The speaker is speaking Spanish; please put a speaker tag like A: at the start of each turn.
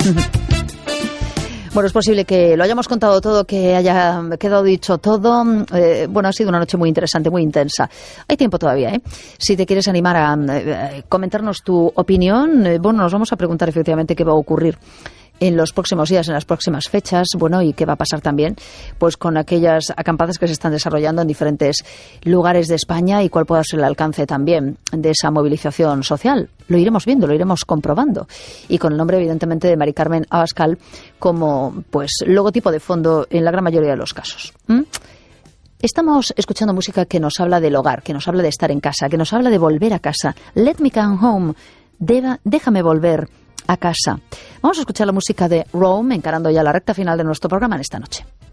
A: Bueno, es posible que lo hayamos contado todo, que haya quedado dicho todo. Bueno, ha sido una noche muy interesante, muy intensa. Hay tiempo todavía, ¿eh? Si te quieres animar a comentarnos tu opinión, bueno, nos vamos a preguntar efectivamente qué va a ocurrir en los próximos días, en las próximas fechas, bueno, y qué va a pasar también pues con aquellas acampadas que se están desarrollando en diferentes lugares de España y cuál pueda ser el alcance también de esa movilización social. Lo iremos viendo, lo iremos comprobando. Y con el nombre, evidentemente, de Mari Carmen Abascal como pues logotipo de fondo en la gran mayoría de los casos. Estamos escuchando música que nos habla del hogar, que nos habla de estar en casa, que nos habla de volver a casa. Let me come home. Déjame volver a casa. Vamos a escuchar la música de Rome, encarando ya la recta final de nuestro programa en esta noche.